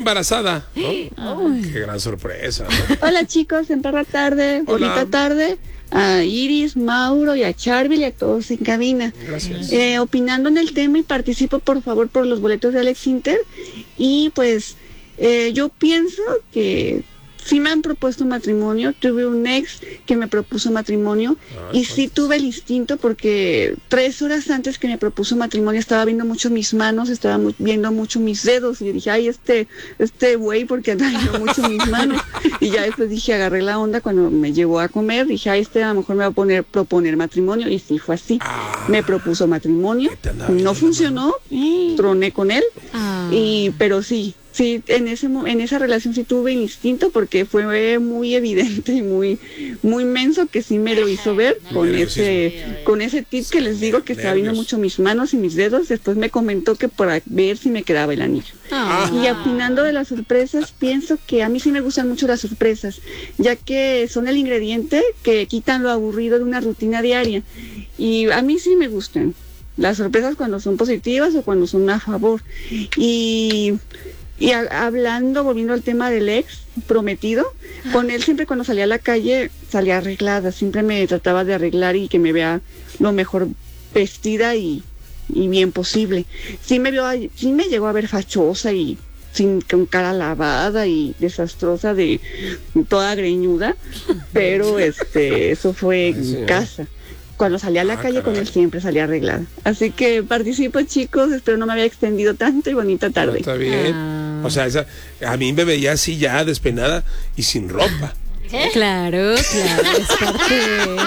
embarazada, ¿no? Qué gran sorpresa, ¿no? Hola chicos, en Perra Tarde, Hola. bonita tarde. A Iris, Mauro y a Charville y a todos en cabina. Gracias. Opinando en el tema y participo por favor por los boletos de Alex Inter. Y pues yo pienso que sí me han propuesto matrimonio. Tuve un ex que me propuso matrimonio y sí tuve el instinto porque 3 horas antes que me propuso matrimonio estaba viendo mucho mis manos, estaba viendo mucho mis dedos y dije, ay, este güey, porque anda viendo mucho mis manos. Y ya después dije, agarré la onda cuando me llevó a comer, dije, ay, a lo mejor me va a proponer matrimonio, y sí fue así. Me propuso matrimonio, no funcionó, troné con él, pero sí, en esa relación sí tuve instinto porque fue muy evidente y muy menso que sí me lo hizo ver con ese tip que les digo que estaba viendo mucho mis manos y mis dedos. Después me comentó que para ver si me quedaba el anillo. Y opinando de las sorpresas, pienso que a mí sí me gustan mucho las sorpresas, ya que son el ingrediente que quitan lo aburrido de una rutina diaria. Y a mí sí me gustan las sorpresas cuando son positivas o cuando son a favor. Volviendo al tema del ex prometido, con él siempre cuando salía a la calle salía arreglada, siempre me trataba de arreglar y que me vea lo mejor vestida y bien posible. Sí me llegó a ver fachosa y con cara lavada y desastrosa, de toda greñuda, pero eso fue en casa. Cuando salía a la calle con él siempre salía arreglada. Así que participo, chicos, espero no me había extendido tanto y bonita tarde. No, está bien. O sea, a mí me veía así ya despeinada y sin ropa. Claro, es parte de...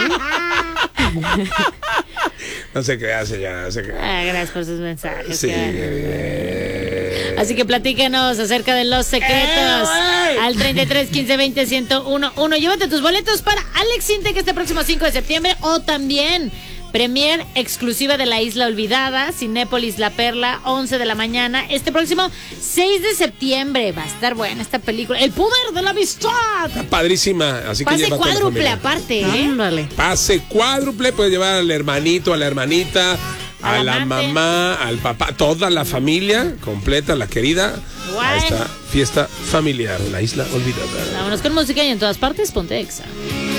No sé qué hace ya, no sé qué. Gracias por sus mensajes. Sí, Así que platícanos acerca de los secretos al 33 15 20 1011. Llévate tus boletos para Alex Intec este próximo 5 de septiembre, o también premier exclusiva de La Isla Olvidada, Cinépolis La Perla, 11 de la mañana. Este próximo 6 de septiembre va a estar buena esta película. El poder de la amistad. Está padrísima. Así que pase lleva cuádruple aparte, Ándale. Pase cuádruple, puedes llevar al hermanito, a la hermanita, a la mamá, al papá, toda la familia completa, la querida, a esta fiesta familiar, La Isla Olvidada. Vámonos con música y en todas partes, ponte Exa.